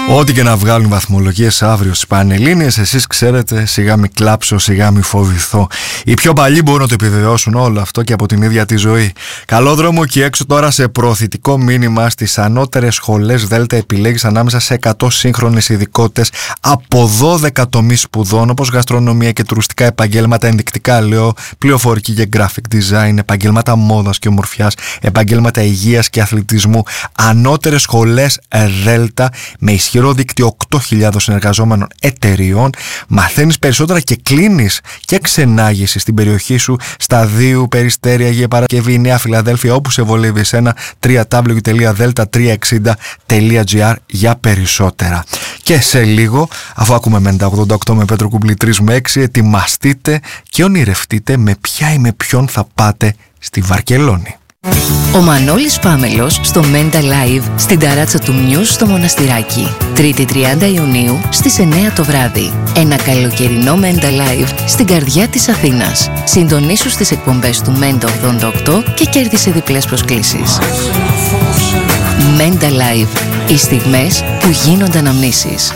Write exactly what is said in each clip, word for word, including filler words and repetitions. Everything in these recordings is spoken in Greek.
Ό,τι και να βγάλουν βαθμολογίες αύριο στις Πανελλήνιες, εσείς ξέρετε, σιγά μη κλάψω, σιγά μη φοβηθώ. Οι πιο παλιοί μπορούν να το επιβεβαιώσουν όλο αυτό και από την ίδια τη ζωή. Καλό δρόμο και έξω τώρα σε προωθητικό μήνυμα στις ανώτερες σχολές Δέλτα. Επιλέγεις ανάμεσα σε εκατό σύγχρονες ειδικότητες από δώδεκα τομείς σπουδών, όπως γαστρονομία και τουριστικά επαγγέλματα, ενδεικτικά λέω, πληροφορική και graphic design, επαγγέλματα μόδας και ομορφιάς, επαγγέλματα υγείας και αθλητισμού. Ανώτερες σχολές Δέλτα με ισχυρό δίκτυο οκτώ χιλιάδες συνεργαζόμενων εταιριών. Μαθαίνεις περισσότερα και κλείνεις και ξενάγηση στην περιοχή σου, Σταδίου, Περιστέρια, Αγία Παρασκευή, Νέα Φιλαδέλφια, όπου σε βολεύει εσένα. double-u double-u double-u τελεία δέλτα τριακόσια εξήντα τελεία τζι άρ για περισσότερα. Και σε λίγο, αφού ακούμε Μέντα ογδόντα οκτώ με Πέτρο Κουμπλή τρεις με έξι, ετοιμαστείτε και ονειρευτείτε με ποια ή με ποιον θα πάτε στη Βαρκελόνη. Ο Μανώλης Φάμελος στο Μέντα Live στην ταράτσα του Μιούς στο Μοναστηράκι. Τρίτη τριάντα Ιουνίου στις εννιά το βράδυ. Ένα καλοκαιρινό Μέντα Live στην καρδιά της Αθήνας. Συντονίσου στις εκπομπές του Μέντα ογδόντα οκτώ και κέρδισε διπλές προσκλήσεις. Μέντα Live. Οι στιγμές που γίνονται αναμνήσεις.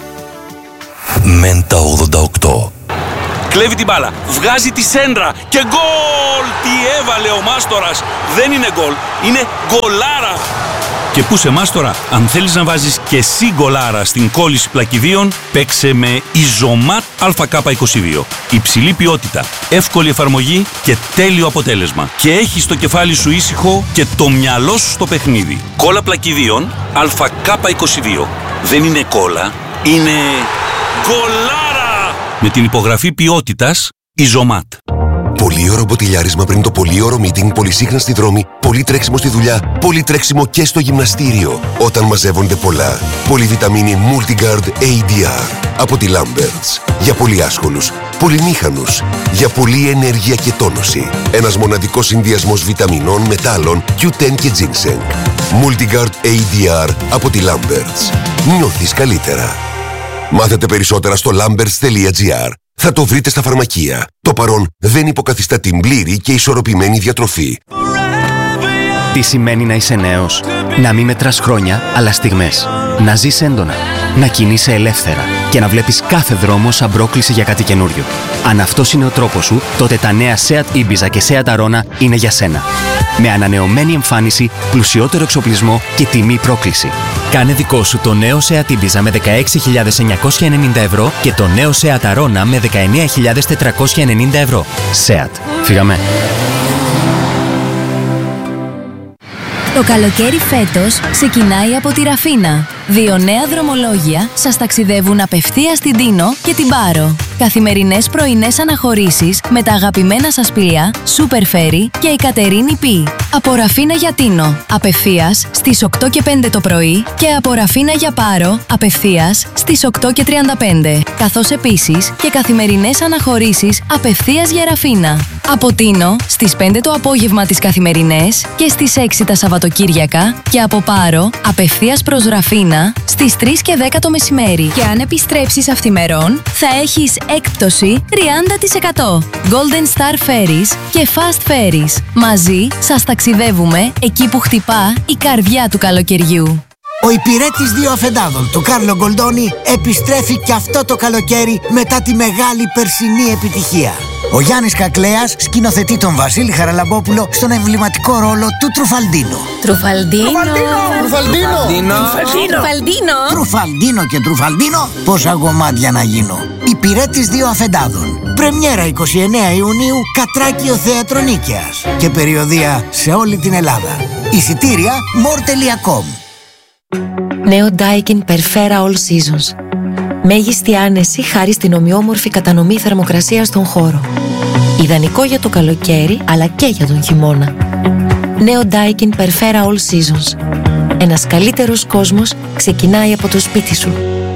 Μέντα ογδόντα οκτώ. Κλέβει την μπάλα, βγάζει τη σέντρα και γκολ! Τι έβαλε ο Μάστορας! Δεν είναι γκολ, είναι γκολάρα! Και πού σε Μάστορα, αν θέλεις να βάζεις και εσύ γκολάρα στην κόλληση πλακιδίων, παίξε με Ιζωμάτ Α Κ είκοσι δύο. Υψηλή ποιότητα, εύκολη εφαρμογή και τέλειο αποτέλεσμα. Και έχεις το κεφάλι σου ήσυχο και το μυαλό σου στο παιχνίδι. Κόλλα πλακιδίων Α Κ είκοσι δύο. Δεν είναι κόλλα, είναι γκολάρα! Με την υπογραφή ποιότητας Ιζωμάτ. Πολύωρο μποτιλιάρισμα πριν το πολύωρο meeting, πολυσύχνα στη δρόμη, πολύ τρέξιμο στη δουλειά, πολύ τρέξιμο και στο γυμναστήριο. Όταν μαζεύονται πολλά. Πολυβιταμίνη Multigard έι ντι αρ από τη Lamberts. Για πολύ άσχολους, πολυμήχανους, για πολλή ενέργεια και τόνωση. Ένας μοναδικός συνδυασμός βιταμινών, μετάλλων, κιου τεν και ginseng. Multigard έι ντι αρ από τη Lamberts. Νιώθεις καλύτερα. Μάθετε περισσότερα στο lamberts τελεία τζι άρ. Θα το βρείτε στα φαρμακεία. Το παρόν δεν υποκαθιστά την πλήρη και ισορροπημένη διατροφή. Τι σημαίνει να είσαι νέος? Να μην μετράς χρόνια, αλλά στιγμές. Να ζεις έντονα. Να κινείσαι ελεύθερα. Και να βλέπεις κάθε δρόμο σαν πρόκληση για κάτι καινούριο. Αν αυτός είναι ο τρόπος σου, τότε τα νέα Seat Ibiza και Seat Arona είναι για σένα. Με ανανεωμένη εμφάνιση, πλουσιότερο εξοπλισμό και τιμή πρόκληση. Κάνε δικό σου το νέο Seat Ibiza με δεκαέξι χιλιάδες εννιακόσια ενενήντα ευρώ και το νέο Seat Arona με δεκαεννιά χιλιάδες τετρακόσια ενενήντα ευρώ. Seat. Φύγαμε. Το καλοκαίρι φέτος ξεκινάει από τη Ραφίνα. Δύο νέα δρομολόγια σας ταξιδεύουν απευθείας στην Τίνο και την Πάρο. Καθημερινές πρωινές αναχωρήσεις με τα αγαπημένα σας πλοία Super Ferry και η Κατερίνη Πι. Από Ραφίνα για Τίνο, απευθείας στις οκτώ και πέντε το πρωί και από Ραφίνα για Πάρο, απευθείας στις οκτώ και τριάντα πέντε. Καθώς επίσης και καθημερινές αναχωρήσεις απευθείας για Ραφίνα. Από Τίνο στις πέντε το απόγευμα τις καθημερινές και στις έξι τα Σαββατοκύριακα και από Πάρο απευθείας προς Ραφίνα στις τρεις και δέκα το μεσημέρι. Και αν επιστρέψεις αυθημερών θα έχεις έκπτωση τριάντα τοις εκατό. Golden Star Ferries και Fast Ferries. Μαζί σας ταξιδεύουμε εκεί που χτυπά η καρδιά του καλοκαιριού. Ο υπηρέτης δύο αφεντάδων, του Κάρλο Γκολντόνι, επιστρέφει και αυτό το καλοκαίρι μετά τη μεγάλη περσινή επιτυχία. Ο Γιάννης Κακλέας σκηνοθετεί τον Βασίλη Χαραλαμπόπουλο στον εμβληματικό ρόλο του Τρουφαλντίνο. Τρουφαλντίνο! Τρουφαλντίνο! Τρουφαλντίνο! Τρουφαλντίνο και Τρουφαλντίνο, πόσα γομάτια να γίνω. Υπηρέτης δύο αφεντάδων. Πρεμιέρα εικοστή ενάτη Ιουνίου, Κατράκιο Θέατρο Νίκαιας. Και περιοδεία σε όλη την Ελλάδα. Εισιτήρια μορ τελεία κομ. Νέο Daikin Perfera All Seasons. Μέγιστη άνεση χάρη στην ομοιόμορφη κατανομή θερμοκρασίας στον χώρο. Ιδανικό για το καλοκαίρι, αλλά και για τον χειμώνα. Νέο Daikin Perfera All Seasons. Ένας καλύτερος κόσμος ξεκινάει από το σπίτι σου.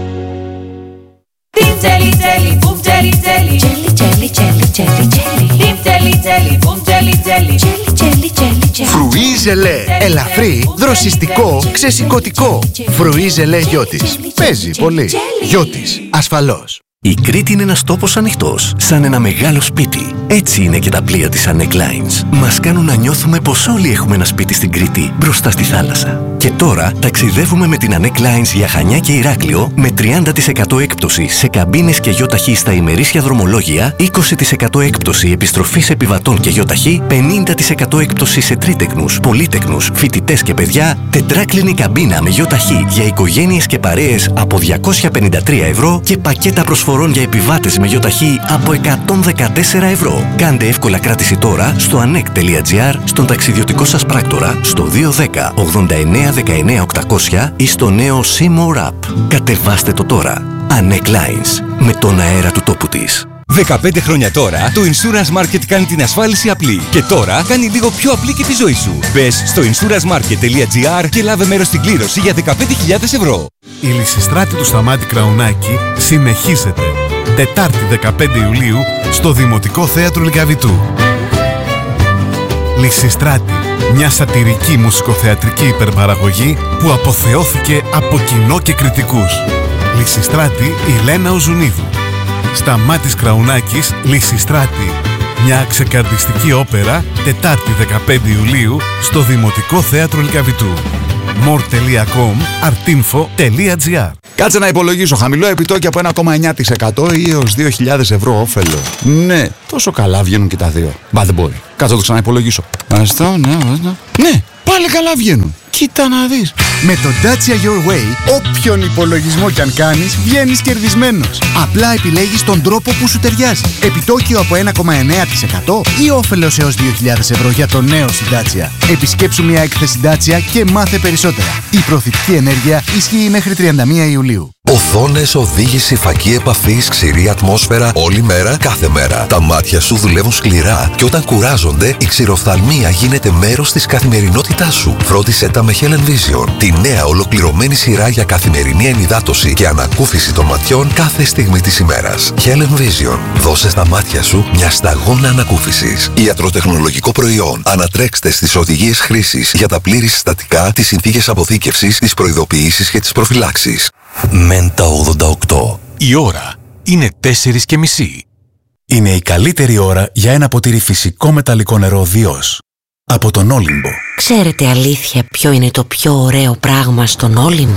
Φρουί ζελέ. Ελαφρύ, δροσιστικό, ξεσηκωτικό. Φρουί ζελέ Γιώτης. Παίζει πολύ. Γιώτης. Ασφαλώς. Η Κρήτη είναι ένας τόπος ανοιχτός, σαν ένα μεγάλο σπίτι. Έτσι είναι και τα πλοία της Anec Lines. Μας κάνουν να νιώθουμε πως όλοι έχουμε ένα σπίτι στην Κρήτη, μπροστά στη θάλασσα. Και τώρα ταξιδεύουμε με την Anek Lines για Χανιά και Ηράκλειο με τριάντα τοις εκατό έκπτωση σε καμπίνες και γιοταχή στα ημερήσια δρομολόγια, είκοσι τοις εκατό έκπτωση επιστροφής επιβατών και γιοταχή, πενήντα τοις εκατό έκπτωση σε τρίτεκνους, πολύτεκνους, φοιτητές και παιδιά, τετράκλινη καμπίνα με γιοταχή για οικογένειες και παρέες από διακόσια πενήντα τρία ευρώ και πακέτα προσφορών για επιβάτες με γιοταχή από εκατόν δεκατέσσερα ευρώ. Κάντε εύκολα κράτηση τώρα στο anek τελεία gr, στον ταξιδιωτικό σας πράκτορα, στο δύο δέκα ογδόντα εννέα δεκαεννέα οκτακόσια ή στο νέο C-More App. Κατεβάστε το τώρα. Anek Lines, με τον αέρα του τόπου της. δεκαπέντε χρόνια τώρα, το Insurance Market κάνει την ασφάλιση απλή. Και τώρα κάνει λίγο πιο απλή και τη ζωή σου. Μπες στο insurance market τελεία gr και λάβε μέρος στην κλήρωση για δεκαπέντε χιλιάδες ευρώ. Η Λυσιστράτη του Σταμάτη Κραουνάκη συνεχίζεται. Τετάρτη δεκαπέντε Ιουλίου στο Δημοτικό Θέατρο Λυκαβητού. Λυσιστράτη, μια σατυρική μουσικοθεατρική υπερπαραγωγή που αποθεώθηκε από κοινό και κριτικούς. Λυσιστράτη η Λένα Οζουνίδου. Σταμάτης Κραουνάκης, Λυσιστράτη. Μια ξεκαρδιστική όπερα, Τετάρτη δεκαπέντε Ιουλίου στο Δημοτικό Θέατρο Λυκαβητού. more τελεία com, artinfo τελεία gr. Κάτσε να υπολογίσω. Χαμηλό επιτόκιο από ένα κόμμα εννέα τοις εκατό ή έως δύο χιλιάδες ευρώ όφελο. Ναι, τόσο καλά βγαίνουν και τα δύο. Μπα, δεν μπορεί. Κάτσε να το ξαναυπολογίσω. Αυτό, ναι, ναι. Ναι, πάλι καλά βγαίνουν. Κοίτα να δεις. Με το Dacia Your Way, όποιον υπολογισμό κι αν κάνεις, βγαίνεις κερδισμένος. Απλά επιλέγεις τον τρόπο που σου ταιριάζει. Επιτόκιο από ένα κόμμα εννέα τοις εκατό ή όφελος έως δύο χιλιάδες ευρώ για το νέο στη Dacia. Επισκέψου μια έκθεση Dacia και μάθε περισσότερα. Η προωθητική ενέργεια ισχύει μέχρι τριάντα μία Ιουλίου. Οθόνες, οδήγηση, φακή επαφής, ξηρή ατμόσφαιρα, όλη μέρα, κάθε μέρα. Τα μάτια σου δουλεύουν σκληρά και όταν κουράζονται, η ξηροφθαλμία γίνεται μέρος της καθημερινότητάς σου. Φρόντισε τα με Helen Vision, τη νέα ολοκληρωμένη σειρά για καθημερινή ενυδάτωση και ανακούφιση των ματιών κάθε στιγμή της ημέρας. Helen Vision, δώσε στα μάτια σου μια σταγόνα ανακούφισης. Ιατροτεχνολογικό προϊόν. Ανατρέξτε στις οδηγίες χρήσης για τα πλήρη συστατικά, τις συνθήκες αποθήκευσης, τις προειδοποιήσεις και τις προφυλάξεις. Μέντα ογδόντα οκτώ. Η ώρα είναι τέσσερις και μισή. Είναι η καλύτερη ώρα για ένα ποτήρι φυσικό μεταλλικό νερό Διός. Από τον Όλυμπο. Ξέρετε αλήθεια ποιο είναι το πιο ωραίο πράγμα στον Όλυμπο?